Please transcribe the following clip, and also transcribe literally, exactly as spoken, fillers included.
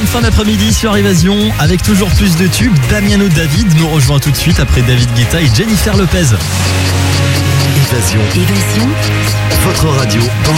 fin d'après-midi sur Évasion avec toujours plus de tubes. Damiano David nous rejoint tout de suite après David Guetta et Jennifer Lopez. Évasion. Évasion. Votre radio.